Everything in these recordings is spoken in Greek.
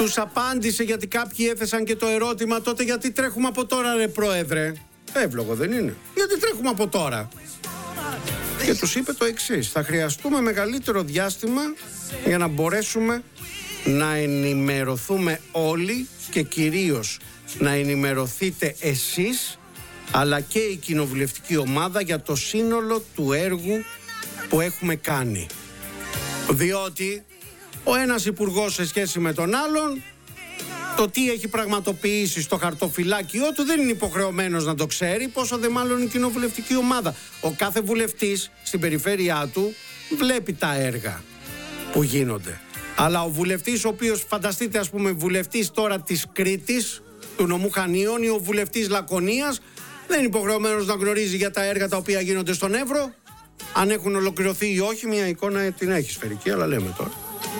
Τους απάντησε, γιατί κάποιοι έθεσαν και το ερώτημα, τότε γιατί τρέχουμε από τώρα ρε πρόεδρε? Εύλογο δεν είναι? Γιατί τρέχουμε από τώρα? Και τους είπε το εξής: θα χρειαστούμε μεγαλύτερο διάστημα για να μπορέσουμε να ενημερωθούμε όλοι και κυρίως να ενημερωθείτε εσείς αλλά και η κοινοβουλευτική ομάδα για το σύνολο του έργου που έχουμε κάνει. Διότι ο ένας υπουργός σε σχέση με τον άλλον, το τι έχει πραγματοποιήσει στο χαρτοφυλάκιό του δεν είναι υποχρεωμένος να το ξέρει, πόσο δε μάλλον η κοινοβουλευτική ομάδα. Ο κάθε βουλευτής στην περιφέρειά του βλέπει τα έργα που γίνονται. Αλλά ο βουλευτής, ο οποίος, φανταστείτε ας πούμε βουλευτής τώρα της Κρήτης, του νομού Χανίων, ή ο βουλευτής Λακωνίας, δεν είναι υποχρεωμένος να γνωρίζει για τα έργα τα οποία γίνονται στον Εύρο, αν έχουν ολοκληρωθεί ή όχι. Μια εικόνα την έχει σφαιρική, αλλά λέμε τώρα.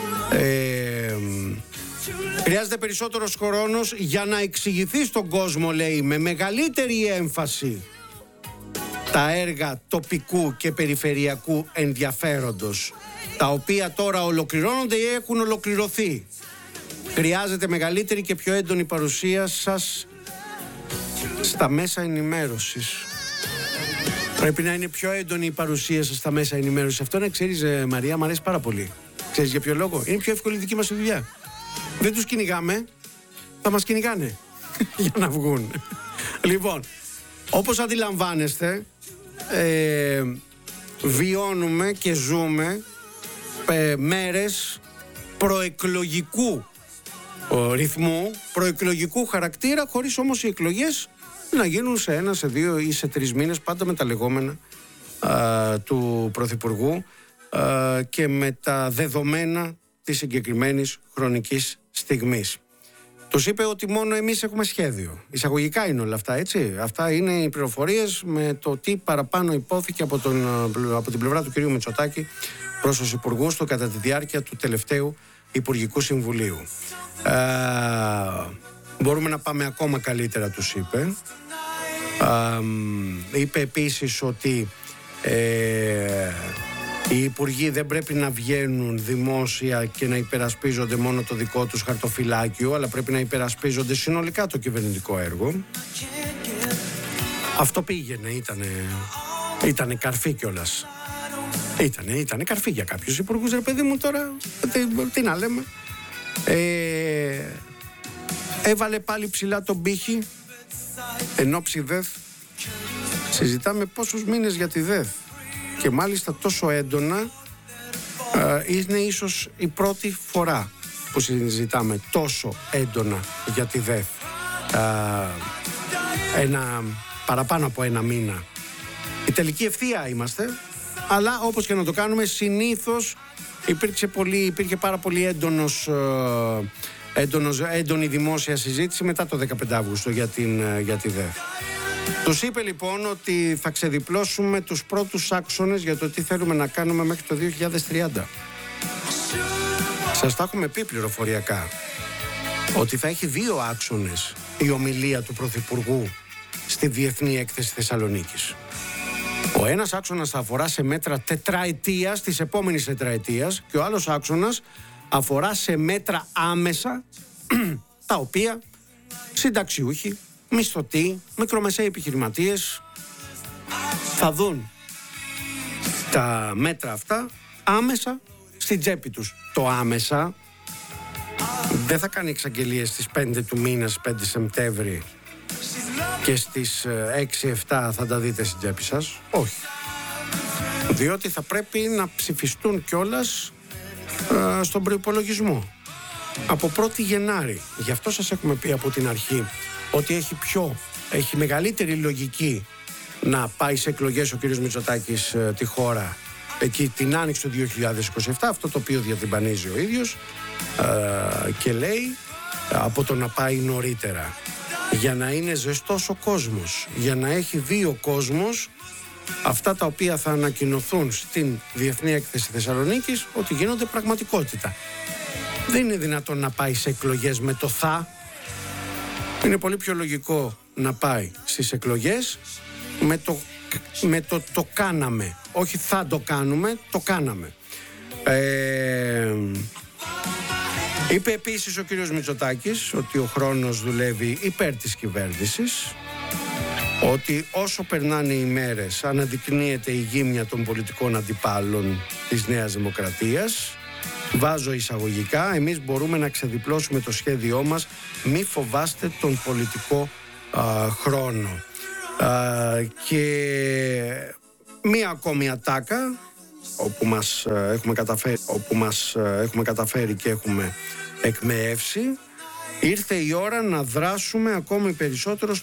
Χρειάζεται περισσότερος χρόνος για να εξηγηθεί στον κόσμο, λέει, με μεγαλύτερη έμφαση τα έργα τοπικού και περιφερειακού ενδιαφέροντος, τα οποία τώρα ολοκληρώνονται ή έχουν ολοκληρωθεί. Χρειάζεται μεγαλύτερη και πιο έντονη παρουσία σας στα μέσα ενημέρωσης. Πρέπει να είναι πιο έντονη η παρουσία σας στα μέσα ενημέρωσης. Αυτό να ξέρεις, Μαρία, μου αρέσει πάρα πολύ. Ξέρεις για ποιο λόγο? Είναι πιο εύκολη η δική μας δουλειά. Δεν τους κυνηγάμε, θα μας κυνηγάνε για να βγουν. Λοιπόν, όπως αντιλαμβάνεστε, βιώνουμε και ζούμε μέρες προεκλογικού ρυθμού, προεκλογικού χαρακτήρα, χωρίς όμως οι εκλογές να γίνουν σε 1, σε 2 ή σε 3 μήνες, πάντα με τα λεγόμενα του Πρωθυπουργού και με τα δεδομένα της συγκεκριμένης χρονικής στιγμής. Τους είπε ότι μόνο εμείς έχουμε σχέδιο. Εισαγωγικά είναι όλα αυτά, έτσι. Αυτά είναι οι πληροφορίες με το τι παραπάνω υπόθηκε από την πλευρά του κυρίου Μητσοτάκη προς τους υπουργούς του κατά τη διάρκεια του τελευταίου Υπουργικού Συμβουλίου. Μπορούμε να πάμε ακόμα καλύτερα, τους είπε. Είπε επίσης ότι οι υπουργοί δεν πρέπει να βγαίνουν δημόσια και να υπερασπίζονται μόνο το δικό τους χαρτοφυλάκιο, αλλά πρέπει να υπερασπίζονται συνολικά το κυβερνητικό έργο. Αυτό πήγαινε, ήτανε καρφί κιόλας. Ήτανε καρφί για κάποιους υπουργούς, ρε παιδί μου, τώρα τι να λέμε. Έβαλε πάλι ψηλά τον πύχη εν ώψη ΔΕΘ. Συζητάμε πόσους μήνες για τη ΔΕΘ και μάλιστα τόσο έντονα. Είναι ίσως η πρώτη φορά που συζητάμε τόσο έντονα για τη ΔΕΘ. Παραπάνω από 1 μήνα. Η τελική ευθεία είμαστε, αλλά όπως και να το κάνουμε, συνήθως υπήρχε πάρα πολύ έντονη δημόσια συζήτηση μετά το 15 Αύγουστο για τη ΔΕΘ. Τους είπε λοιπόν ότι θα ξεδιπλώσουμε τους πρώτους άξονες για το τι θέλουμε να κάνουμε μέχρι το 2030. Σας τα έχουμε πει πληροφοριακά ότι θα έχει 2 άξονες η ομιλία του Πρωθυπουργού στη Διεθνή Έκθεση Θεσσαλονίκης. Ο ένας άξονας θα αφορά σε μέτρα τετραετίας, της επόμενης τετραετίας, και ο άλλος άξονας αφορά σε μέτρα άμεσα, τα οποία συνταξιούχοι, μισθωτοί, μικρομεσαίοι επιχειρηματίες θα δουν τα μέτρα αυτά άμεσα στην τσέπη τους. Το άμεσα δεν θα κάνει εξαγγελίες στις 5 του μήνα, 5 Σεπτέμβρη, και στις 6-7 θα τα δείτε στην τσέπη σας. Όχι. Διότι θα πρέπει να ψηφιστούν κιόλας στον προϋπολογισμό από 1η Γενάρη. Γι' αυτό σας έχουμε πει από την αρχή ότι έχει μεγαλύτερη λογική να πάει σε εκλογές ο κύριος Μητσοτάκης τη χώρα εκεί την άνοιξη του 2027, αυτό το οποίο διατυμπανίζει ο ίδιος και λέει, από το να πάει νωρίτερα, για να είναι ζεστός ο κόσμος, για να έχει δει ο κόσμος αυτά τα οποία θα ανακοινωθούν στην Διεθνή Έκθεση Θεσσαλονίκης ότι γίνονται πραγματικότητα. Δεν είναι δυνατόν να πάει σε εκλογές με το θα. Είναι πολύ πιο λογικό να πάει στις εκλογές με το κάναμε. Όχι θα το κάνουμε, το κάναμε. Είπε επίσης ο κύριος Μητσοτάκης ότι ο χρόνος δουλεύει υπέρ της κυβέρνησης, ότι όσο περνάνε οι μέρες αναδεικνύεται η γύμνια των πολιτικών αντιπάλων της Νέας Δημοκρατίας. Βάζω εισαγωγικά, εμείς μπορούμε να ξεδιπλώσουμε το σχέδιό μας, μη φοβάστε τον πολιτικό χρόνο. Και μία ακόμη ατάκα όπου μας έχουμε καταφέρει και έχουμε εκμεεύσει. Ήρθε η ώρα να δράσουμε ακόμη περισσότερο